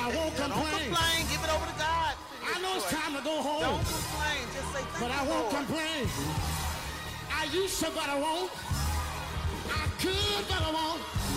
I won't Don't complain. complain. Give it over to God. I know it's time to go home. Don't complain. Just say thank But you, I won't Lord. complain. I used to, but I won't. I could, but I won't.